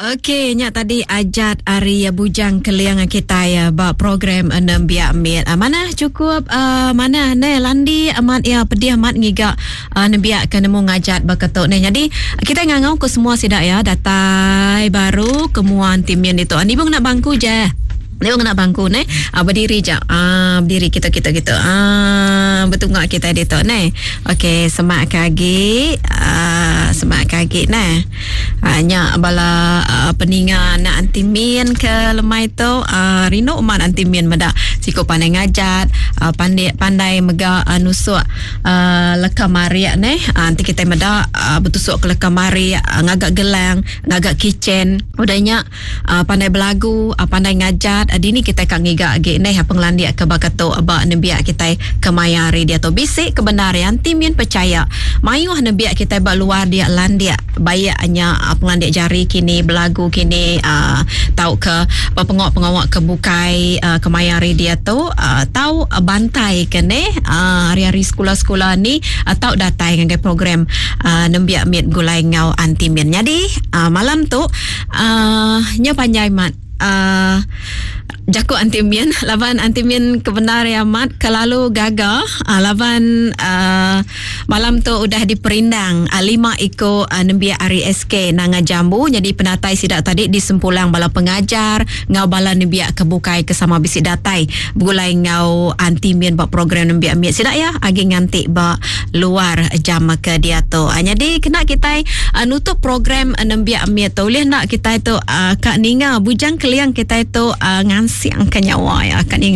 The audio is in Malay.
Okey, nyak tadi ajat Arya Bujang Keliang kita ya ba program 6 biak mit. Mana cukup mana ne landi amat ya pedih amat ngiga nebiak ke nemu ngajat baketok ne. Jadi kita ngangau ke semua sidak ya datai baru kemuan timian itu. Ni bang nak bangku je. Dia nak bangku ne, berdiri je. Berdiri kita. Betungak kita di tu ne. Okey, semak kaki. Semak kaki ne. Hanya bala peningan nak antimin ke lemai tu. Rino umat antimin meda. Siko pandai ngajat, pandai mega nusuk lekamari ne. Nanti kita meda betusuk ke lekamari, ngagak gelang, ngagak kitchen. Udahnya pandai belagu, pandai ngajat. Dini kita kak ngiga agi ne penglandia ke bakato aba nebiak kita kemayari dia tu bisik kebenaran timin percaya mayuh nebiak kita ba luar dia landia bayaknya penglandia jari kini belagu kini tahu ke pengawak kebukai kemayari dia tu tahu bantai kene hari-hari sekolah-sekolah ni tahu datai dengan program nebiak mit gulai ngau antimin. Jadi malam tu nya panjai mat Jaku antimin lawan antimin kebenar amat kelalu gagah lawan malam tu udah diperindang 5 iko nembia ari SK nanga jambu. Jadi penatai sidak tadi disempulang bala pengajar ngau bala nembia kebukai kesama bisi datai gulai ngau antimin bak program nembia miat sidak ya agi nganti ba luar jam ke dia tu. Jadi kena kita nutup program nembia miat tu oleh nak kita itu kak ninga bujang keliang kita itu siang kenyawa ya akan